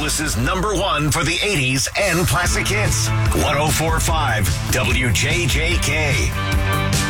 Angeles' #1 for the 80s and classic hits. 104.5 WJJK.